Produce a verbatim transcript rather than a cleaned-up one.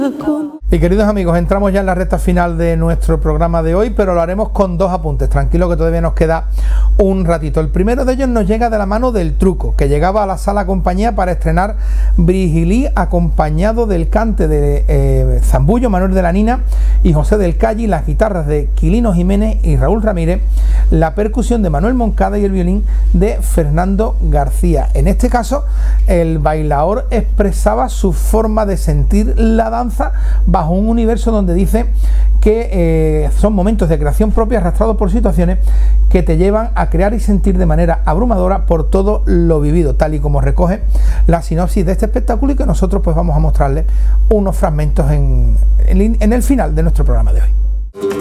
Y queridos amigos, entramos ya en la recta final de nuestro programa de hoy, pero lo haremos con dos apuntes. Tranquilo que todavía nos queda un ratito. El primero de ellos nos llega de la mano del Truco, que llegaba a la Sala Compañía para estrenar Brigilí, acompañado del cante de eh, Zambullo, Manuel de la Nina y José del Calle, las guitarras de Quilino Jiménez y Raúl Ramírez, la percusión de Manuel Moncada y el violín de Fernando García. En este caso, el bailaor expresaba su forma de sentir la danza bajo un universo donde dice que eh, son momentos de creación propia arrastrados por situaciones que te llevan a crear y sentir de manera abrumadora por todo lo vivido, tal y como recoge la sinopsis de este espectáculo, y que nosotros pues vamos a mostrarles unos fragmentos en, en, en el final de nuestro programa de hoy.